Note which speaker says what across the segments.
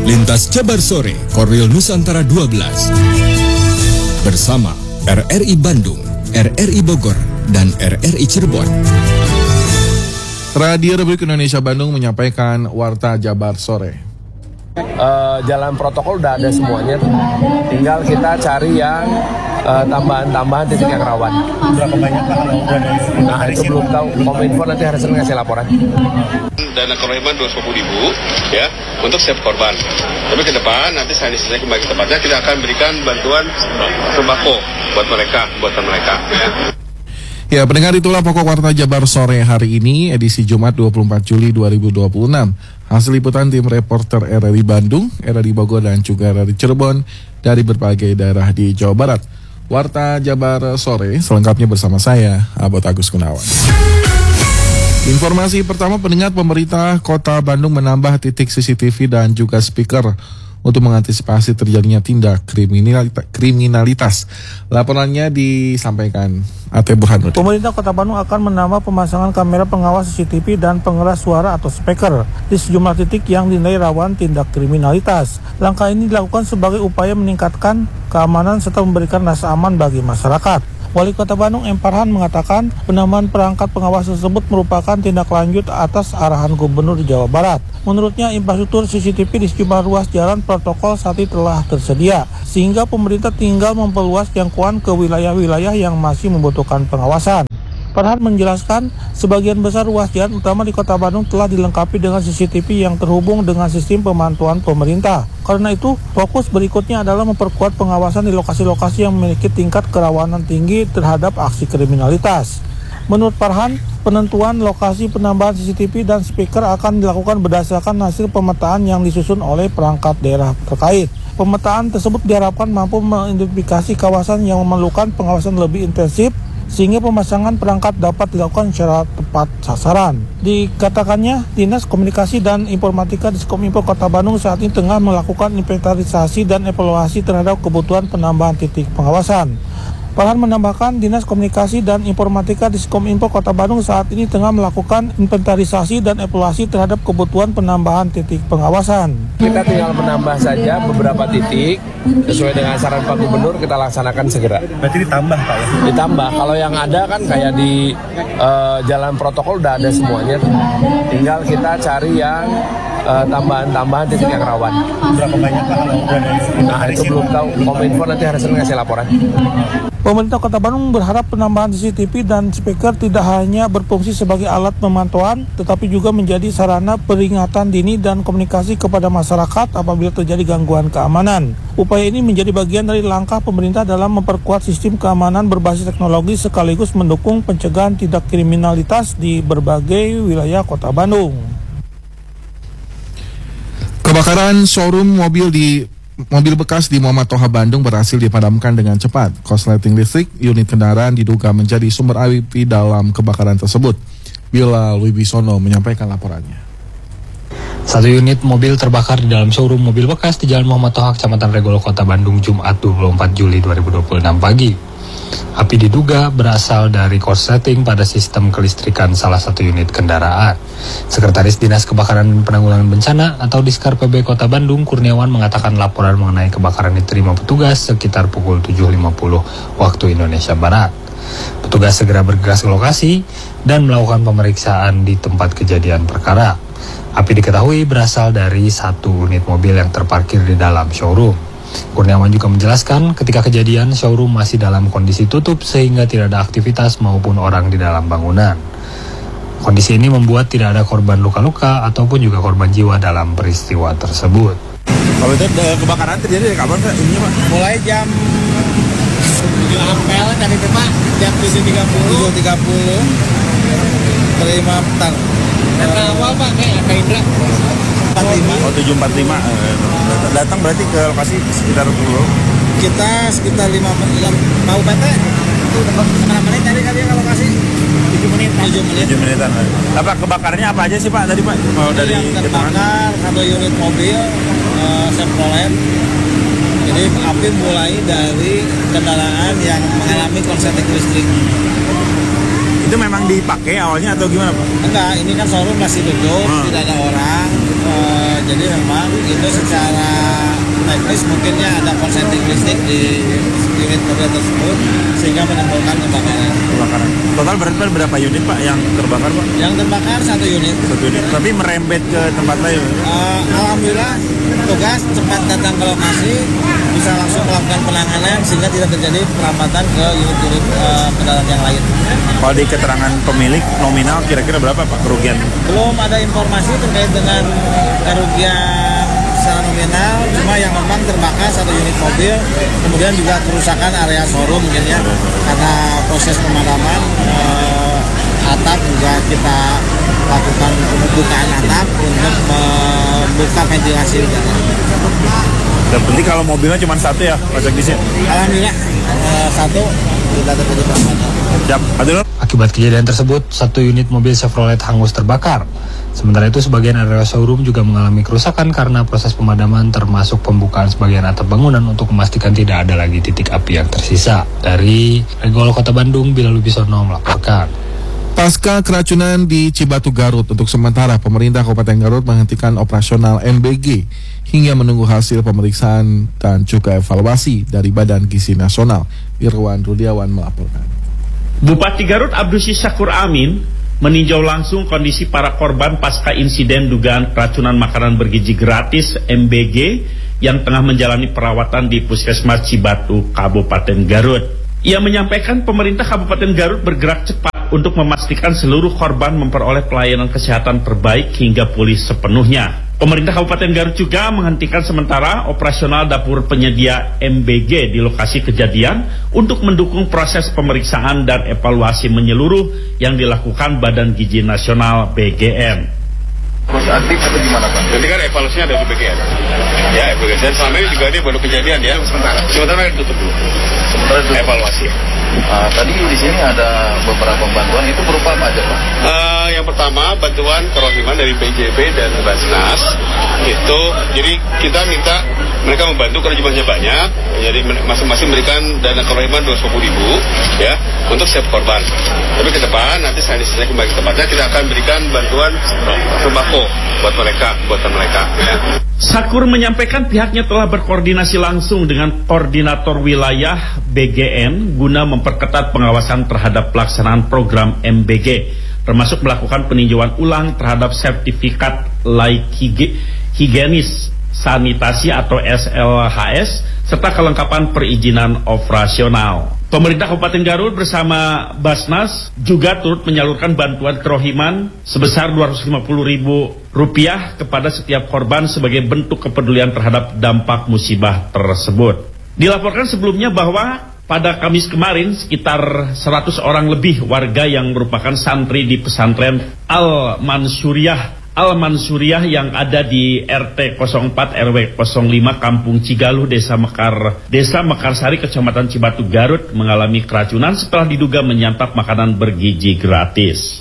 Speaker 1: Lintas Jabar Sore, Korwil Nusantara 12. Bersama RRI Bandung, RRI Bogor, dan RRI Cirebon.
Speaker 2: Radio Republik Indonesia Bandung menyampaikan Warta Jabar Sore.
Speaker 3: Jalan protokol udah ada semuanya, tinggal kita cari yang tambahan-tambahan titik yang rawan.
Speaker 4: Berapa banyak Pak kalau udah ada?
Speaker 3: Nah itu belum tahu, Kominfo nanti hari Senin ngasih laporan.
Speaker 5: Dana kerohiman 250.000 ya untuk setiap korban. Tapi ke depan nanti saya selesai kembali ke tempatnya, kita akan berikan bantuan sembako buatan mereka ya.
Speaker 2: Ya, pendengar, itulah pokok Warta Jabar Sore hari ini, edisi Jumat 24 Juli 2026. Hasil liputan tim reporter RRI Bandung, RRI Bogor, dan juga RRI Cirebon dari berbagai daerah di Jawa Barat. Warta Jabar Sore selengkapnya bersama saya, Abot Agus Gunawan. Informasi pertama, pendengar, pemerintah Kota Bandung menambah titik CCTV dan juga speaker untuk mengantisipasi terjadinya tindak kriminalitas. Laporannya disampaikan Ate Burhanuddin.
Speaker 6: Pemerintah Kota Bandung akan menambah pemasangan kamera pengawas CCTV dan pengeras suara atau speaker di sejumlah titik yang dinilai rawan tindak kriminalitas. Langkah ini dilakukan sebagai upaya meningkatkan keamanan serta memberikan rasa aman bagi masyarakat. Wali Kota Bandung M. Farhan mengatakan penambahan perangkat pengawas tersebut merupakan tindak lanjut atas arahan Gubernur Jawa Barat. Menurutnya, infrastruktur CCTV di sejumlah ruas jalan protokol saat ini telah tersedia, sehingga pemerintah tinggal memperluas jangkauan ke wilayah-wilayah yang masih membutuhkan pengawasan. Farhan menjelaskan, sebagian besar ruas jalan utama di Kota Bandung telah dilengkapi dengan CCTV yang terhubung dengan sistem pemantauan pemerintah. Karena itu, fokus berikutnya adalah memperkuat pengawasan di lokasi-lokasi yang memiliki tingkat kerawanan tinggi terhadap aksi kriminalitas. Menurut Farhan, penentuan lokasi penambahan CCTV dan speaker akan dilakukan berdasarkan hasil pemetaan yang disusun oleh perangkat daerah terkait. Pemetaan tersebut diharapkan mampu mengidentifikasi kawasan yang memerlukan pengawasan lebih intensif, sehingga pemasangan perangkat dapat dilakukan secara tepat sasaran. Dikatakannya, Dinas Komunikasi dan Informatika Diskominfo Kota Bandung saat ini tengah melakukan inventarisasi dan evaluasi terhadap kebutuhan penambahan titik pengawasan. Farhan menambahkan, Dinas Komunikasi dan Informatika Diskominfo Kota Bandung saat ini tengah melakukan inventarisasi dan evaluasi terhadap kebutuhan penambahan titik pengawasan.
Speaker 3: Kita tinggal menambah saja beberapa titik sesuai dengan saran Pak Gubernur, kita laksanakan segera.
Speaker 4: Berarti ditambah Pak ya?
Speaker 3: Ditambah, kalau yang ada kan kayak di jalan protokol udah ada semuanya, tinggal kita cari yang tambahan-tambahan titik yang rawan.
Speaker 4: Berapa banyak Pak kalau udah ada?
Speaker 3: Nah itu belum tahu, Kominfo nanti hari Senin ngasih laporan.
Speaker 6: Pemerintah Kota Bandung berharap penambahan CCTV dan speaker tidak hanya berfungsi sebagai alat pemantauan, tetapi juga menjadi sarana peringatan dini dan komunikasi kepada masyarakat apabila terjadi gangguan keamanan. Upaya ini menjadi bagian dari langkah pemerintah dalam memperkuat sistem keamanan berbasis teknologi sekaligus mendukung pencegahan tindak kriminalitas di berbagai wilayah Kota Bandung.
Speaker 2: Kebakaran showroom mobil bekas di Muhammad Toha Bandung berhasil dipadamkan dengan cepat. Korsleting listrik unit kendaraan diduga menjadi sumber api dalam kebakaran tersebut. Bilal Wibisono menyampaikan laporannya.
Speaker 7: Satu unit mobil terbakar di dalam showroom mobil bekas di Jalan Muhammad Toha, Kecamatan Regolo, Kota Bandung, Jumat 24 Juli 2026 pagi. Api diduga berasal dari korsleting pada sistem kelistrikan salah satu unit kendaraan. Sekretaris Dinas Kebakaran dan Penanggulangan Bencana atau Diskar PB Kota Bandung, Kurniawan, mengatakan laporan mengenai kebakaran diterima petugas sekitar pukul 7.50 waktu Indonesia Barat. Petugas segera bergegas ke lokasi dan melakukan pemeriksaan di tempat kejadian perkara. Api diketahui berasal dari satu unit mobil yang terparkir di dalam showroom. Kurniawan juga menjelaskan ketika kejadian showroom masih dalam kondisi tutup sehingga tidak ada aktivitas maupun orang di dalam bangunan. Kondisi ini membuat tidak ada korban luka-luka ataupun juga korban jiwa dalam peristiwa tersebut.
Speaker 4: Kalau itu kebakaran terjadi dari kapan Pak? Ini Pak?
Speaker 8: Mulai jam 7 apel dari Pak, jam 7.30 terima bentar. Data awal Pak, kayak Indra 45.
Speaker 4: Oh 7.45 datang berarti ke lokasi sekitar 10.
Speaker 8: Kita sekitar 5 menit. Mau PT? Berapa menit tadi ke lokasi? 7 menitan.
Speaker 4: Apa kebakarannya apa aja sih Pak tadi Pak? Mau dari
Speaker 8: yang terbakar satu unit mobil Chevrolet. Jadi api mulai dari kendaraan yang mengalami korsleting listrik.
Speaker 4: Itu memang dipakai awalnya atau gimana Pak?
Speaker 8: Enggak, ini kan showroom masih tutup, tidak ada orang. Jadi memang itu secara teknis mungkinnya ada konsleting listrik di unit mobil tersebut sehingga menimbulkan kebakaran.
Speaker 4: Total berarti berapa unit Pak yang terbakar Pak?
Speaker 8: Yang terbakar 1 unit.
Speaker 4: Tapi merembet ke tempat lain?
Speaker 8: Alhamdulillah petugas cepat datang ke lokasi, bisa langsung melakukan penanganan sehingga tidak terjadi perambatan ke unit-unit kendaraan yang lain.
Speaker 4: Kalau di keterangan pemilik nominal kira-kira berapa Pak kerugian?
Speaker 8: Belum ada informasi terkait dengan kerugian secara nominal, cuma yang memang terbakar 1 unit mobil, kemudian juga kerusakan area showroom mungkin ya, karena proses pemadaman atap juga kita lakukan pembukaan atap untuk membuka ventilasi udara.
Speaker 4: Dan penting kalau mobilnya cuma 1 ya Pak Jagdis?
Speaker 8: Alhamdulillah 1 tidak terjadi perambatan.
Speaker 7: Akibat kejadian tersebut, 1 unit mobil Chevrolet hangus terbakar. Sementara itu, sebagian area showroom juga mengalami kerusakan karena proses pemadaman termasuk pembukaan sebagian atap bangunan untuk memastikan tidak ada lagi titik api yang tersisa. Dari Regol Kota Bandung, Bilal Lubisono melaporkan.
Speaker 2: Pasca keracunan di Cibatu Garut, untuk sementara pemerintah Kabupaten Garut menghentikan operasional MBG hingga menunggu hasil pemeriksaan dan juga evaluasi dari Badan Gizi Nasional. Irwan Rudiawan melaporkan.
Speaker 9: Bupati Garut Abdusi Syakur Amin meninjau langsung kondisi para korban pasca insiden dugaan keracunan makanan bergizi gratis MBG yang tengah menjalani perawatan di Puskesmas Cibatu, Kabupaten Garut. Ia menyampaikan pemerintah Kabupaten Garut bergerak cepat untuk memastikan seluruh korban memperoleh pelayanan kesehatan terbaik hingga pulih sepenuhnya. Pemerintah Kabupaten Garut juga menghentikan sementara operasional dapur penyedia MBG di lokasi kejadian untuk mendukung proses pemeriksaan dan evaluasi menyeluruh yang dilakukan Badan Gizi Nasional BGN.
Speaker 5: Terus aktif atau gimana Pak? Nanti kan evaluasinya ada di BGN. Ya, evaluasi. Selama ini juga ini baru kejadian ya. Sementara ditutup dulu. Sementara dulu. Evaluasi.
Speaker 10: Tadi di sini ada beberapa bantuan, itu berupa apa aja Pak?
Speaker 5: Yang pertama bantuan kerohiman dari BJB dan Basnas. Itu jadi kita minta mereka membantu karena jumlahnya banyak. Jadi masing-masing memberikan dana kerohiman 250.000 ya untuk setiap korban. Tapi ke depan nanti saya kembali ke tempatnya kita akan berikan bantuan sembako buat mereka ya.
Speaker 9: Sakur menyampaikan pihaknya telah berkoordinasi langsung dengan koordinator wilayah BGN guna memperketat pengawasan terhadap pelaksanaan program MBG, termasuk melakukan peninjauan ulang terhadap sertifikat layak higienis sanitasi atau SLHS serta kelengkapan perizinan operasional. Pemerintah Kabupaten Garut bersama Basnas juga turut menyalurkan bantuan kerohiman sebesar Rp250.000 kepada setiap korban sebagai bentuk kepedulian terhadap dampak musibah tersebut. Dilaporkan sebelumnya bahwa pada Kamis kemarin sekitar 100 orang lebih warga yang merupakan santri di pesantren Al-Mansuriah yang ada di RT 04 RW 05 Kampung Cigaluh, Desa Mekarsari, Kecamatan Cibatu, Garut mengalami keracunan setelah diduga menyantap makanan bergizi gratis.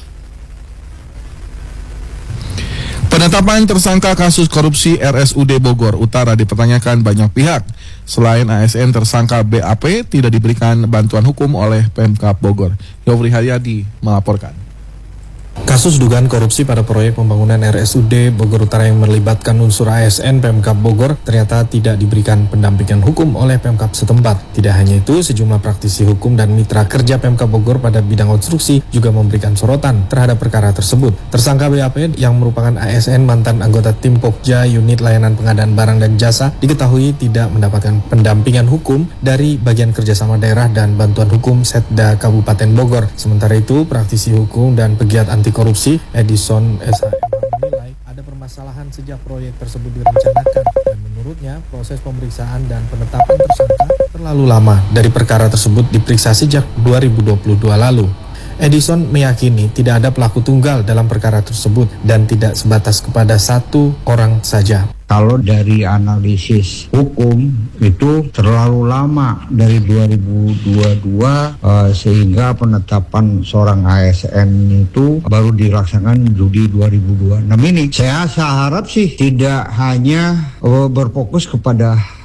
Speaker 2: Penetapan tersangka kasus korupsi RSUD Bogor Utara dipertanyakan banyak pihak. Selain ASN, tersangka BAP tidak diberikan bantuan hukum oleh Pemkab Bogor. Yofri Haryadi melaporkan.
Speaker 11: Kasus dugaan korupsi pada proyek pembangunan RSUD Bogor Utara yang melibatkan unsur ASN Pemkab Bogor ternyata tidak diberikan pendampingan hukum oleh Pemkab setempat. Tidak hanya itu, sejumlah praktisi hukum dan mitra kerja Pemkab Bogor pada bidang konstruksi juga memberikan sorotan terhadap perkara tersebut. Tersangka BAP yang merupakan ASN mantan anggota tim Pokja Unit Layanan Pengadaan Barang dan Jasa diketahui tidak mendapatkan pendampingan hukum dari Bagian Kerjasama Daerah dan Bantuan Hukum Setda Kabupaten Bogor. Sementara itu, praktisi hukum dan pegiat anti korupsi Edison SHM menilai ada permasalahan sejak proyek tersebut direncanakan dan menurutnya proses pemeriksaan dan penetapan tersangka terlalu lama dari perkara tersebut diperiksa sejak 2022 lalu. Edison meyakini tidak ada pelaku tunggal dalam perkara tersebut dan tidak sebatas kepada satu orang saja.
Speaker 12: Kalau dari analisis hukum itu terlalu lama dari 2022 sehingga penetapan seorang ASN itu baru dilaksanakan Juli 2026 ini. Saya harap sih tidak hanya berfokus kepada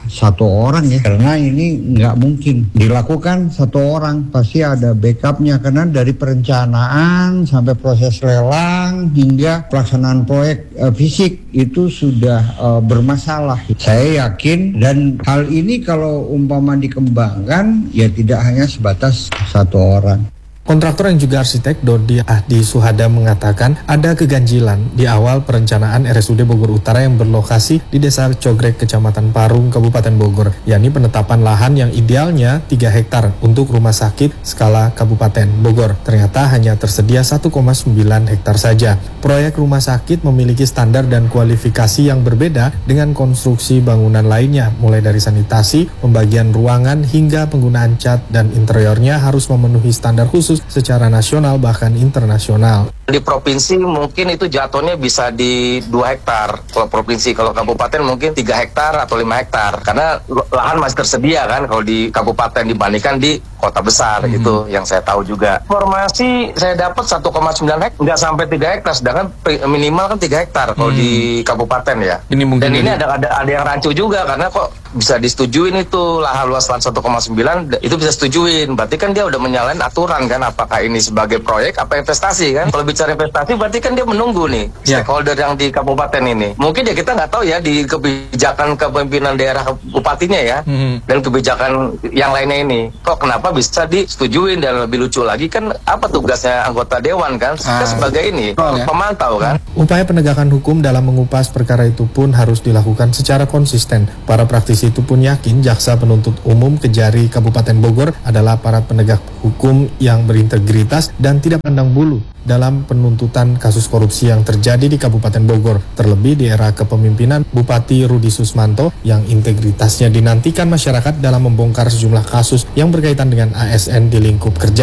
Speaker 12: satu orang ya, karena ini nggak mungkin dilakukan satu orang, pasti ada backupnya, karena dari perencanaan sampai proses lelang hingga pelaksanaan proyek fisik itu sudah bermasalah. Saya yakin, dan hal ini kalau umpama dikembangkan ya tidak hanya sebatas satu orang.
Speaker 11: Kontraktor yang juga arsitek Dodi Ahdi Suhada mengatakan ada keganjilan di awal perencanaan RSUD Bogor Utara yang berlokasi di Desa Cogrek, Kecamatan Parung, Kabupaten Bogor, yakni penetapan lahan yang idealnya 3 hektar untuk rumah sakit skala Kabupaten Bogor. Ternyata hanya tersedia 1,9 hektar saja. Proyek rumah sakit memiliki standar dan kualifikasi yang berbeda dengan konstruksi bangunan lainnya, mulai dari sanitasi, pembagian ruangan, hingga penggunaan cat dan interiornya harus memenuhi standar khusus secara nasional bahkan internasional.
Speaker 13: Di provinsi mungkin itu jatuhnya bisa di 2 hektar. Kalau provinsi, kalau kabupaten mungkin 3 hektar atau 5 hektar. Karena lahan masih tersedia kan kalau di kabupaten dibandingkan di kota besar. Itu yang saya tahu juga. Informasi saya dapat 1,9 hektar, nggak sampai 3 hektar. Sedangkan minimal kan 3 hektar kalau di kabupaten ya. Dan ini ada yang rancu juga, karena kok bisa disetujuin itu lahan luas lahan 1,9 itu bisa setujuin. Berarti kan dia udah menyalahin aturan kan, apakah ini sebagai proyek apa investasi kan. Kalau bicara investasi berarti kan dia menunggu nih stakeholder yang di kabupaten ini. Mungkin ya kita nggak tahu ya di kebijakan kepemimpinan daerah bupatinya ya, dan kebijakan yang lainnya ini. Kok kenapa bisa disetujuin? Dan lebih lucu lagi kan apa tugasnya anggota dewan kan? Kita sebagai ini pemantau kan.
Speaker 11: Upaya penegakan hukum dalam mengupas perkara itu pun harus dilakukan secara konsisten. Para praktisi itu pun yakin jaksa penuntut umum Kejari Kabupaten Bogor adalah aparat penegak hukum yang berintegritas dan tidak pandang bulu dalam penuntutan kasus korupsi yang terjadi di Kabupaten Bogor, terlebih di era kepemimpinan Bupati Rudi Susmanto yang integritasnya dinantikan masyarakat dalam membongkar sejumlah kasus yang berkaitan dengan ASN di lingkup kerja.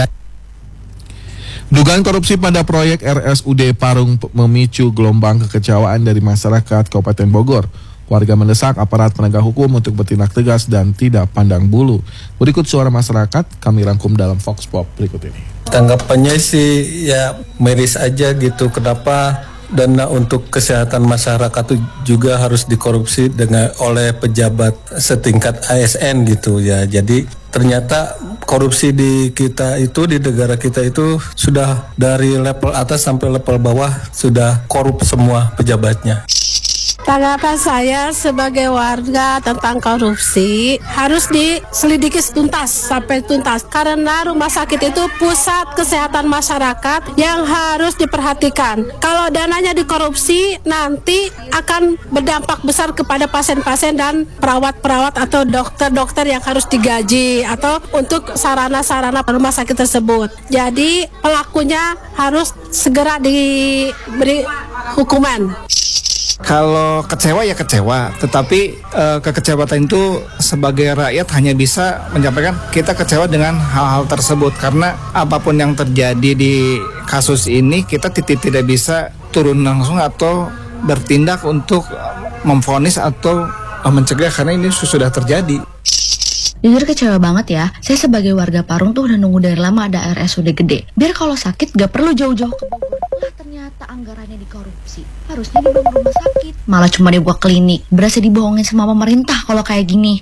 Speaker 2: Dugaan korupsi pada proyek RSUD Parung memicu gelombang kekecewaan dari masyarakat Kabupaten Bogor. Warga mendesak aparat penegak hukum untuk bertindak tegas dan tidak pandang bulu. Berikut suara masyarakat kami rangkum dalam Vox Pop berikut ini.
Speaker 14: Tanggapannya sih ya miris aja gitu. Kenapa dana untuk kesehatan masyarakat itu juga harus dikorupsi oleh pejabat setingkat ASN gitu ya. Jadi ternyata korupsi di kita itu, di negara kita itu sudah dari level atas sampai level bawah sudah korup semua pejabatnya.
Speaker 15: Tanggapan saya sebagai warga tentang korupsi harus diselidiki tuntas sampai tuntas, karena rumah sakit itu pusat kesehatan masyarakat yang harus diperhatikan. Kalau dananya dikorupsi nanti akan berdampak besar kepada pasien-pasien dan perawat-perawat atau dokter-dokter yang harus digaji atau untuk sarana-sarana rumah sakit tersebut. Jadi pelakunya harus segera diberi hukuman.
Speaker 16: Kalau kecewa ya kecewa, tetapi kekecewaan itu sebagai rakyat hanya bisa menyampaikan kita kecewa dengan hal-hal tersebut, karena apapun yang terjadi di kasus ini kita tidak bisa turun langsung atau bertindak untuk memvonis atau mencegah, karena ini sudah terjadi.
Speaker 17: Jujur kecewa banget ya, saya sebagai warga Parung tuh udah nunggu dari lama ada RSUD gede, biar kalau sakit gak perlu jauh-jauh ke Bogor. Lah ternyata anggarannya dikorupsi, harusnya dibangun rumah sakit, malah cuma dibuat klinik. Berasa dibohongin sama pemerintah kalau kayak gini.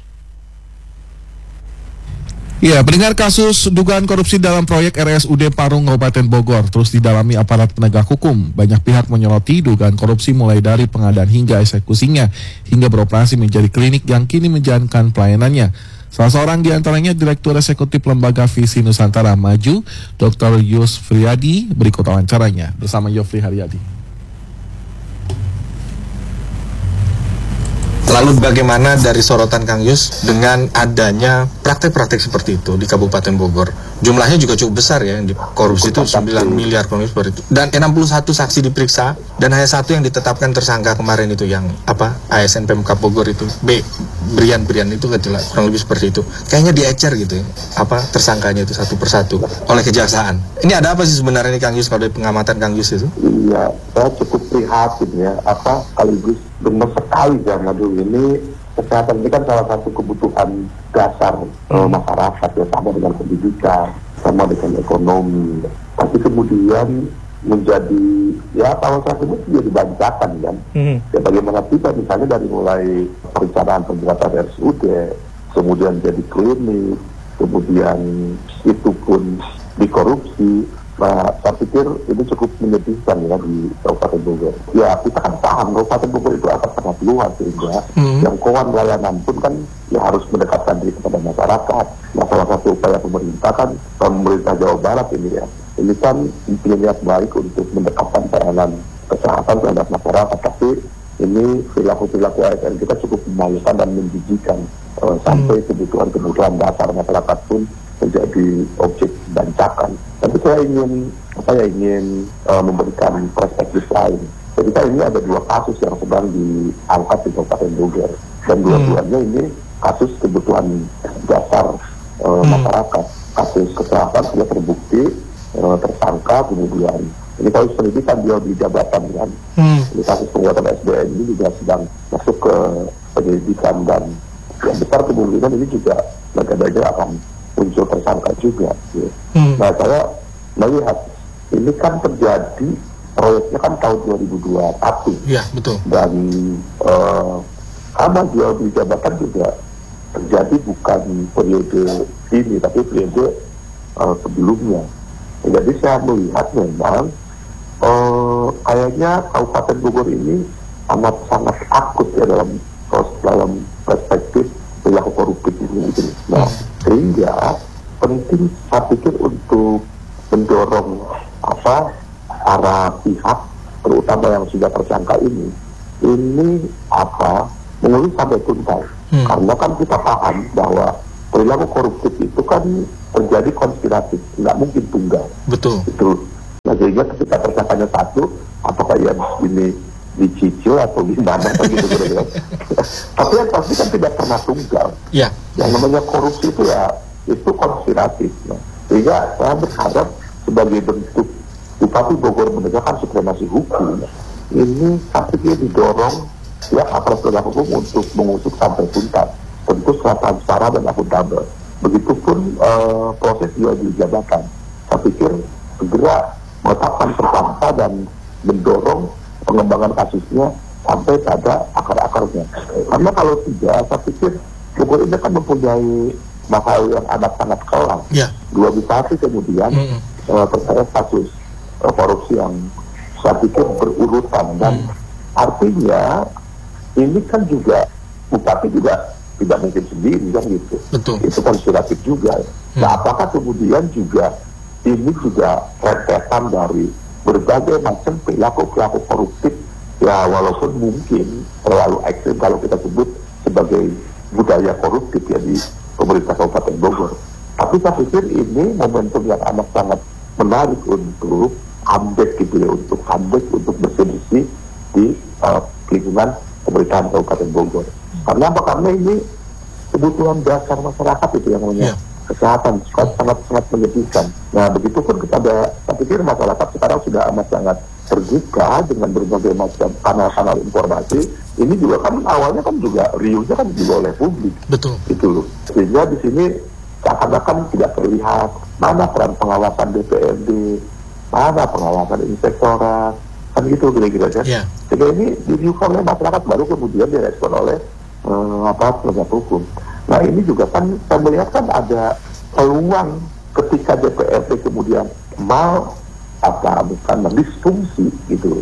Speaker 2: Ya, pendengar, kasus dugaan korupsi dalam proyek RSUD Parung Kabupaten Bogor terus didalami aparat penegak hukum. Banyak pihak menyoroti dugaan korupsi mulai dari pengadaan hingga eksekusinya, hingga beroperasi menjadi klinik yang kini menjalankan pelayanannya. Salah seorang di antaranya Direktur Eksekutif Lembaga Visi Nusantara Maju, Dr. Yus Friyadi. Berikut wawancaranya bersama Yofri Haryadi.
Speaker 18: Lalu bagaimana dari sorotan Kang Yus dengan adanya praktek-praktek seperti itu di Kabupaten Bogor? Jumlahnya juga cukup besar ya, yang korupsi itu 9 miliar seperti itu. Dan 61 saksi diperiksa dan hanya satu yang ditetapkan tersangka kemarin itu yang ASN Pemkab Bogor itu Brian itu kecil, kurang lebih seperti itu. Kayaknya diecer gitu ya, tersangkanya itu satu persatu oleh kejaksaan. Ini ada apa sih sebenarnya nih Kang Yus, kalau dari pengamatan Kang Yus itu?
Speaker 19: Iya, saya cukup prihatin ya, sekaligus benar sekali jangan dulu ini kesehatan ini kan salah satu kebutuhan dasar masyarakat ya, sama dengan pendidikan, sama dengan ekonomi. Tapi kemudian menjadi ya kalau saya sebut menjadi bancakan kan. Ya bagaimana kita misalnya dari mulai perencanaan pembuatan RSUD, kemudian jadi klinik, kemudian itu pun dikorupsi. Nah, saya pikir ini cukup menyedihkan ya di Kabupaten Bogor. Ya, kita kan paham Kabupaten Bogor itu akan sangat luas sehingga jangkauan layanan pun kan ya harus mendekatkan diri kepada masyarakat. Nah, salah satu upaya pemerintah kan, pemerintah Jawa Barat ini ya, ini kan punya niat baik untuk mendekatkan pelayanan kesehatan terhadap masyarakat. Tapi ini perilaku-perilaku ASN kita cukup memalukan dan menjijikan sampai kebutuhan-kebutuhan dasar masyarakat pun menjadi objek bancakan. Tapi saya ingin memberikan perspektif lain. Jadi ini ada 2 kasus yang sedang diangkat di Kabupaten Bogor, dan dua-duanya ini kasus kebutuhan dasar masyarakat. Kasus kesehatan sudah terbukti tersangka, kemudian ini kasus pendidikan dia di jabatan kan. Ini kasus penguatan SDM ini juga sedang masuk ke penyelidikan, dan yang besar kemungkinan ini juga agak-agak akan muncul tersangka juga. Ya. Nah, saya melihat ini kan terjadi proyeknya kan tahun 2021.
Speaker 2: Ya, betul.
Speaker 19: Dan karena dia di jabatan juga terjadi bukan periode ini, tapi periode sebelumnya. Jadi saya melihat memang kayaknya Kabupaten Bogor ini amat sangat akut ya dalam perspektif perilaku koruptif ini. Nah, sehingga penting saya pikir untuk mendorong para pihak terutama yang sudah tersangka ini mengurus sampai tuntas. Karena kan kita paham bahwa perilaku koruptif itu kan terjadi konspiratif, nggak mungkin tunggal.
Speaker 2: Betul.
Speaker 19: Itu. Nah, sehingga ketika tersangkanya satu, apakah yang ini dicicil atau gimana begitu kira-kira. Tapi yang pasti kan tidak pernah tunggal.
Speaker 2: Ya.
Speaker 19: Yang namanya korupsi itu ya itu konspiratif. Nah, sehingga saya berharap sebagai bentuk Bupati Bogor menegakkan supremasi hukum, ini saya pikir didorong ya aparat penegak hukum untuk mengusut sampai tuntas, tentu secara transparan dan akuntabel. Begitupun proses jual beli jabatan. Saya pikir segera menetapkan tersangka dan mendorong pengembangan kasusnya sampai pada akar-akarnya. Karena kalau tidak, saya pikir Bogor ini kan mempunyai masalah yang amat sangat kelam.
Speaker 2: Yeah.
Speaker 19: 2001 kemudian terseret kasus korupsi yang saya pikir berurutan, dan artinya ini kan juga Bupati juga tidak mungkin sendiri kan gitu.
Speaker 2: Betul.
Speaker 19: Itu konspiratif juga. Nah, apakah kemudian juga ini juga rentetan dari berbagai macam perilaku koruptif ya, walaupun mungkin terlalu ekstrim kalau kita sebut sebagai budaya koruptif ya di pemerintah Kabupaten Bogor. Tapi saya pikir ini momentum yang amat sangat menarik untuk comeback gitu ya, untuk bersih-bersih di lingkungan pemerintahan Kabupaten Bogor. Karena apa? Karena ini kebutuhan dasar masyarakat itu yang namanya kesehatan sangat menyedihkan. Nah, begitupun saya pikir masyarakat sekarang sudah amat sangat terbuka dengan berbagai macam kanal-kanal informasi. Ini juga kan awalnya kan juga riuhnya kan juga oleh publik.
Speaker 2: Betul.
Speaker 19: Itu sehingga di sini seakan-akan tidak terlihat mana peran pengawasan DPRD, mana pengawasan inspektorat, kan gitu kira-kira ya. Yeah. Sehingga ini diriuhkan oleh masyarakat, baru kemudian direspon oleh penegak hukum. Nah, ini juga kan saya melihat kan ada peluang ketika DPRD kemudian mau disfungsi gitu.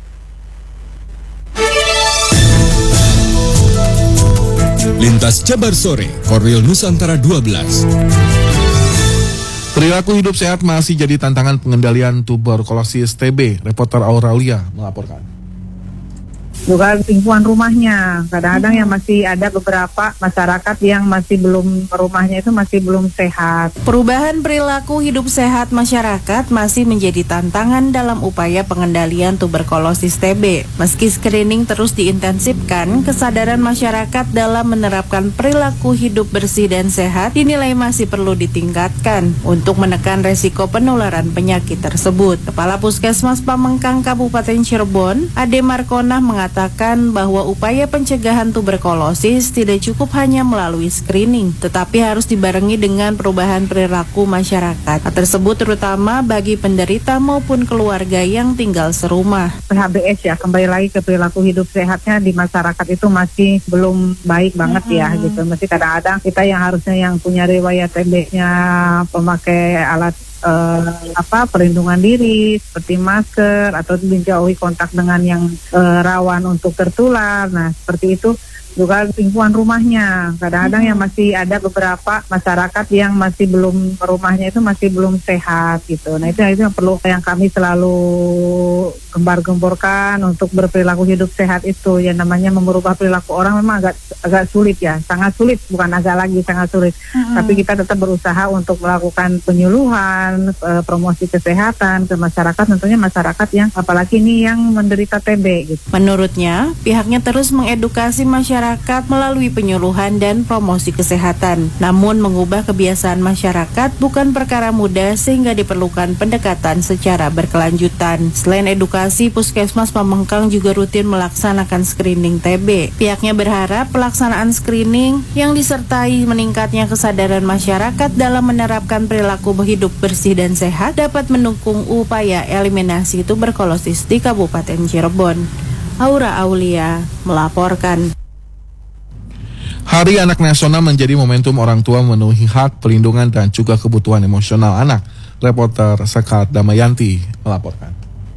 Speaker 1: Lintas Jabar Sore, Korwil Nusantara 12.
Speaker 2: Perilaku hidup sehat masih jadi tantangan pengendalian tuberkulosis TB. Reporter Auralia melaporkan.
Speaker 20: Juga lingkungan rumahnya, kadang-kadang yang masih ada beberapa masyarakat yang masih belum, rumahnya itu masih belum sehat.
Speaker 21: Perubahan perilaku hidup sehat masyarakat masih menjadi tantangan dalam upaya pengendalian tuberkulosis TB. Meski screening terus diintensifkan, kesadaran masyarakat dalam menerapkan perilaku hidup bersih dan sehat dinilai masih perlu ditingkatkan untuk menekan resiko penularan penyakit tersebut. Kepala Puskesmas Pamengkang Kabupaten Cirebon, Ade Markonah mengatakan mengatakan bahwa upaya pencegahan tuberkulosis tidak cukup hanya melalui screening, tetapi harus dibarengi dengan perubahan perilaku masyarakat. Hal tersebut terutama bagi penderita maupun keluarga yang tinggal serumah.
Speaker 20: PHBS ya, kembali lagi ke perilaku hidup sehatnya di masyarakat itu masih belum baik banget ya gitu. Masih kadang-kadang kita yang harusnya yang punya riwayat TB-nya pemakai alat perlindungan diri seperti masker atau menjauhi kontak dengan yang rawan untuk tertular. Nah, seperti itu juga lingkungan rumahnya. Kadang-kadang yang masih ada beberapa masyarakat yang masih belum, rumahnya itu masih belum sehat gitu. Nah, itu yang perlu yang kami selalu gembar-gemborkan untuk berperilaku hidup sehat itu. Yang namanya merubah perilaku orang memang agak sulit ya, sangat sulit, bukan agak lagi, sangat sulit. Tapi kita tetap berusaha untuk melakukan penyuluhan, promosi kesehatan ke masyarakat, tentunya masyarakat yang apalagi ini yang menderita TB gitu.
Speaker 21: Menurutnya, pihaknya terus mengedukasi masyarakat melalui penyuluhan dan promosi kesehatan. Namun mengubah kebiasaan masyarakat bukan perkara mudah sehingga diperlukan pendekatan secara berkelanjutan. Selain edukasi, Puskesmas Pamengkang juga rutin melaksanakan screening TB. Pihaknya berharap pelaksanaan screening yang disertai meningkatnya kesadaran masyarakat dalam menerapkan perilaku hidup bersih dan sehat dapat mendukung upaya eliminasi tuberkulosis di Kabupaten Cirebon. Aura Aulia melaporkan.
Speaker 2: Hari Anak Nasional menjadi momentum orang tua memenuhi hak, pelindungan, dan juga kebutuhan emosional anak. Reporter Sekar Damayanti melaporkan.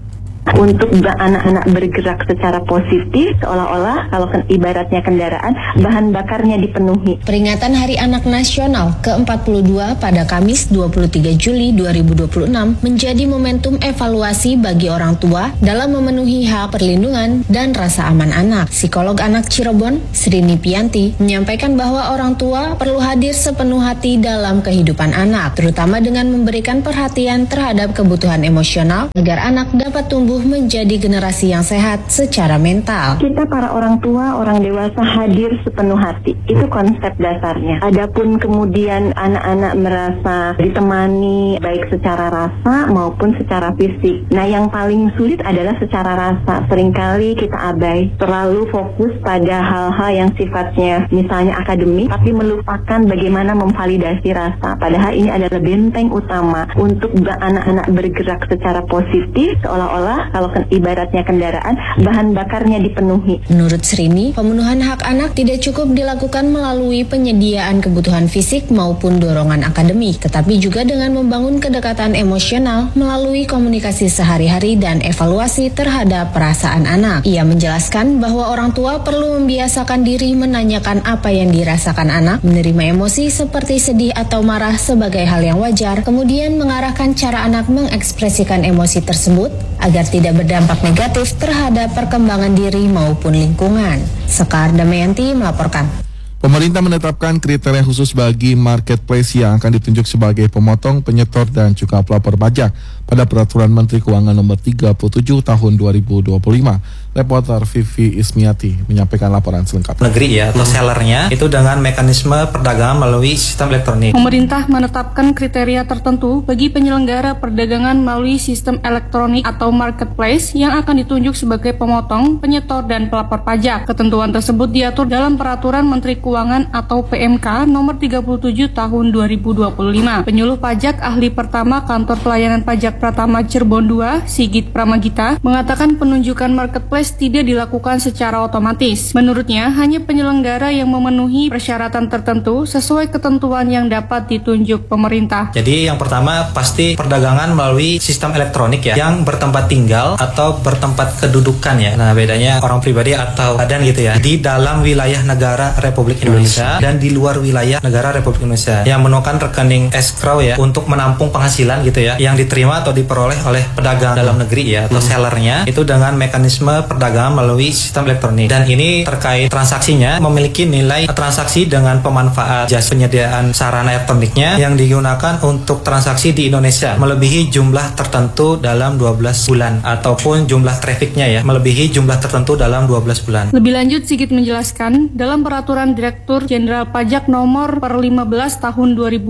Speaker 3: Untuk anak-anak bergerak secara positif, seolah-olah kalau ibaratnya kendaraan, bahan bakarnya dipenuhi.
Speaker 22: Peringatan Hari Anak Nasional ke-42 pada Kamis 23 Juli 2026 menjadi momentum evaluasi bagi orang tua dalam memenuhi hak perlindungan dan rasa aman anak. Psikolog anak Cirebon, Srini Pianti, menyampaikan bahwa orang tua perlu hadir sepenuh hati dalam kehidupan anak, terutama dengan memberikan perhatian terhadap kebutuhan emosional agar anak dapat tumbuh menjadi generasi yang sehat secara mental.
Speaker 3: Kita para orang tua, orang dewasa hadir sepenuh hati. Itu konsep dasarnya. Adapun kemudian anak-anak merasa ditemani baik secara rasa maupun secara fisik. Nah, yang paling sulit adalah secara rasa. Seringkali kita abai, terlalu fokus pada hal-hal yang sifatnya misalnya akademik, tapi melupakan bagaimana memvalidasi rasa. Padahal ini adalah benteng utama untuk anak-anak bergerak secara positif, seolah-olah kalau ibaratnya kendaraan, bahan bakarnya dipenuhi.
Speaker 22: Menurut Srini, pemenuhan hak anak tidak cukup dilakukan melalui penyediaan kebutuhan fisik maupun dorongan akademik, tetapi juga dengan membangun kedekatan emosional melalui komunikasi sehari-hari dan evaluasi terhadap perasaan anak. Ia menjelaskan bahwa orang tua perlu membiasakan diri menanyakan apa yang dirasakan anak, menerima emosi seperti sedih atau marah sebagai hal yang wajar, kemudian mengarahkan cara anak mengekspresikan emosi tersebut agar tidak berdampak negatif terhadap perkembangan diri maupun lingkungan. Sekar Damayanti melaporkan.
Speaker 2: Pemerintah menetapkan kriteria khusus bagi marketplace yang akan ditunjuk sebagai pemotong, penyetor, dan juga pelapor pajak pada Peraturan Menteri Keuangan Nomor 37 Tahun 2025. Reporter Vivi Ismiati menyampaikan laporan selengkapnya.
Speaker 23: Negeri ya atau sellernya itu dengan mekanisme perdagangan melalui sistem elektronik.
Speaker 24: Pemerintah menetapkan kriteria tertentu bagi penyelenggara perdagangan melalui sistem elektronik atau marketplace yang akan ditunjuk sebagai pemotong, penyetor, dan pelapor pajak. Ketentuan tersebut diatur dalam Peraturan Menteri Keuangan atau PMK Nomor 37 Tahun 2025. Penyuluh pajak ahli pertama Kantor Pelayanan Pajak Pratama Cirebon II, Sigit Pramagita, mengatakan penunjukan marketplace tidak dilakukan secara otomatis. Menurutnya, hanya penyelenggara yang memenuhi persyaratan tertentu sesuai ketentuan yang dapat ditunjuk pemerintah.
Speaker 23: Jadi yang pertama pasti perdagangan melalui sistem elektronik ya, yang bertempat tinggal atau bertempat kedudukan ya. Nah, bedanya orang pribadi atau badan gitu ya, di dalam wilayah negara Republik Indonesia dan di luar wilayah negara Republik Indonesia yang menemukan rekening escrow ya untuk menampung penghasilan gitu ya yang diterima atau diperoleh oleh pedagang dalam negeri ya atau sellernya itu dengan mekanisme perdagangan melalui sistem elektronik. Dan ini terkait transaksinya memiliki nilai transaksi dengan pemanfaat jasa penyediaan sarana elektroniknya yang digunakan untuk transaksi di Indonesia melebihi jumlah tertentu dalam 12 bulan ataupun jumlah trafficnya ya melebihi jumlah tertentu dalam 12 bulan.
Speaker 24: Lebih lanjut Sigit menjelaskan dalam Peraturan Direktur Jenderal Pajak Nomor 15 Tahun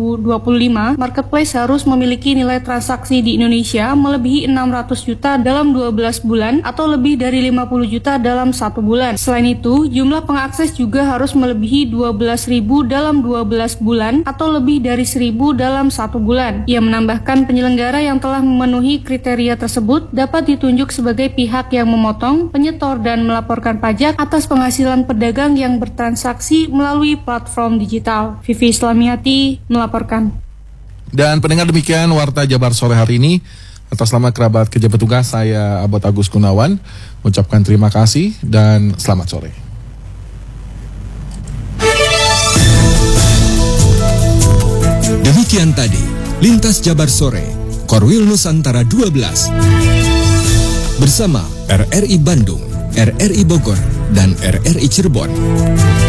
Speaker 24: 2025, marketplace harus memiliki nilai transaksi di Indonesia melebihi 600 juta dalam 12 bulan atau lebih dari juta dalam 1 bulan. Selain itu, jumlah pengakses juga harus melebihi 12.000 dalam 12 bulan atau lebih dari 1.000 dalam 1 bulan. Ia menambahkan penyelenggara yang telah memenuhi kriteria tersebut dapat ditunjuk sebagai pihak yang memotong, penyetor, dan melaporkan pajak atas penghasilan pedagang yang bertransaksi melalui platform digital. Vivi Islamiati melaporkan.
Speaker 2: Dan pendengar, demikian Warta Jabar sore hari ini. Atas nama kerabat kerja petugas, saya Abot Agus Gunawan mengucapkan terima kasih dan selamat sore.
Speaker 1: Demikian tadi Lintas Jabar Sore Korwil Nusantara 12 bersama RRI Bandung, RRI Bogor, dan RRI Cirebon.